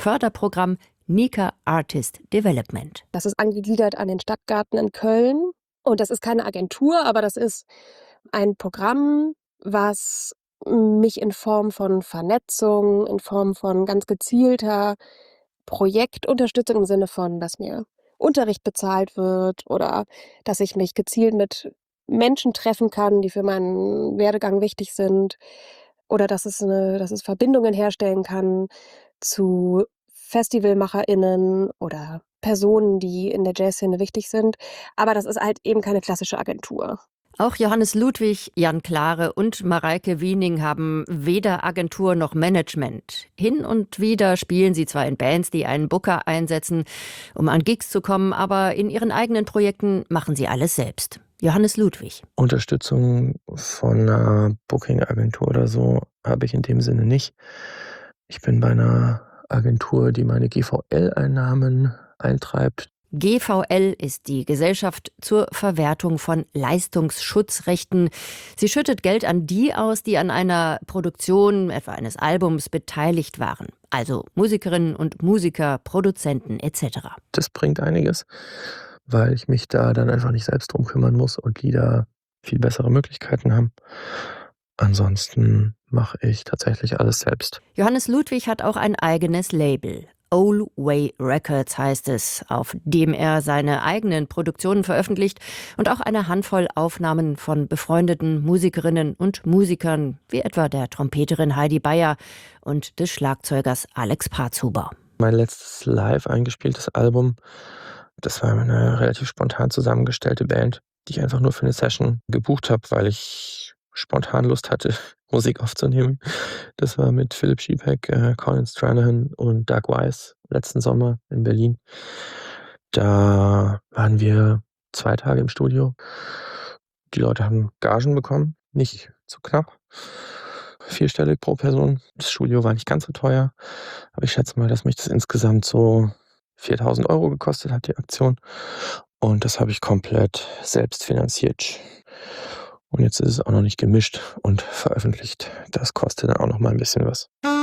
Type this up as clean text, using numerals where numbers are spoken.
Förderprogramm Nika Artist Development. Das ist angegliedert an den Stadtgarten in Köln. Und das ist keine Agentur, aber das ist ein Programm, was mich in Form von Vernetzung, in Form von ganz gezielter Projektunterstützung im Sinne von, dass mir Unterricht bezahlt wird oder dass ich mich gezielt mit Menschen treffen kann, die für meinen Werdegang wichtig sind, oder dass es Verbindungen herstellen kann zu FestivalmacherInnen oder Personen, die in der Jazzszene wichtig sind. Aber das ist halt eben keine klassische Agentur. Auch Johannes Ludwig, Jan Klare und Mareike Wiening haben weder Agentur noch Management. Hin und wieder spielen sie zwar in Bands, die einen Booker einsetzen, um an Gigs zu kommen, aber in ihren eigenen Projekten machen sie alles selbst. Johannes Ludwig. Unterstützung von einer Booking-Agentur oder so habe ich in dem Sinne nicht. Ich bin bei einer Agentur, die meine GVL-Einnahmen eintreibt. GVL ist die Gesellschaft zur Verwertung von Leistungsschutzrechten. Sie schüttet Geld an die aus, die an einer Produktion, etwa eines Albums, beteiligt waren. Also Musikerinnen und Musiker, Produzenten etc. Das bringt einiges, weil ich mich da dann einfach nicht selbst drum kümmern muss und Lieder viel bessere Möglichkeiten haben. Ansonsten mache ich tatsächlich alles selbst. Johannes Ludwig hat auch ein eigenes Label. Old Way Records heißt es, auf dem er seine eigenen Produktionen veröffentlicht und auch eine Handvoll Aufnahmen von befreundeten Musikerinnen und Musikern, wie etwa der Trompeterin Heidi Beyer und des Schlagzeugers Alex Parzhuber. Mein letztes live eingespieltes Album, das war eine relativ spontan zusammengestellte Band, die ich einfach nur für eine Session gebucht habe, weil ich spontan Lust hatte, Musik aufzunehmen. Das war mit Philipp Schiepeck, Colin Stranahan und Doug Weiss letzten Sommer in Berlin. Da waren wir 2 Tage im Studio. Die Leute haben Gagen bekommen, nicht zu knapp. 4-stellig pro Person. Das Studio war nicht ganz so teuer, aber ich schätze mal, dass mich das insgesamt so 4.000 € gekostet hat, die Aktion. Und das habe ich komplett selbst finanziert. Und jetzt ist es auch noch nicht gemischt und veröffentlicht. Das kostet dann auch noch mal ein bisschen was.